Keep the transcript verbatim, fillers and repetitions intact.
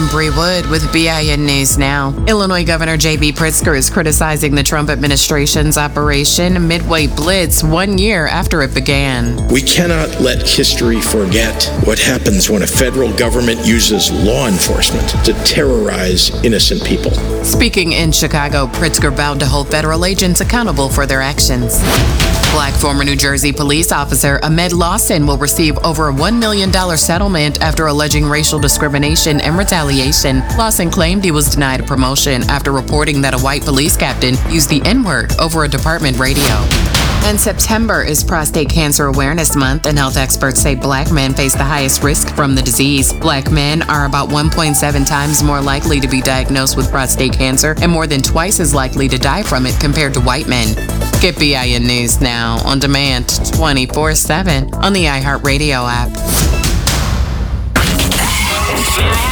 I'm Bree Wood with B I N News Now. Illinois Governor J B Pritzker is criticizing the Trump administration's Operation Midway Blitz one year after it began. We cannot let history forget what happens when a federal government uses law enforcement to terrorize innocent people. Speaking in Chicago, Pritzker vowed to hold federal agents accountable for their actions. Black former New Jersey police officer Ahmed Lawson will receive over a one million dollars settlement after alleging racial discrimination and retaliation. Lawson claimed he was denied a promotion after reporting that a white police captain used the N-word over a department radio. And September is Prostate Cancer Awareness Month, and health experts say black men face the highest risk from the disease. Black men are about one point seven times more likely to be diagnosed with prostate cancer and more than twice as likely to die from it compared to white men. Get B I N News Now on demand twenty-four seven on the iHeartRadio app.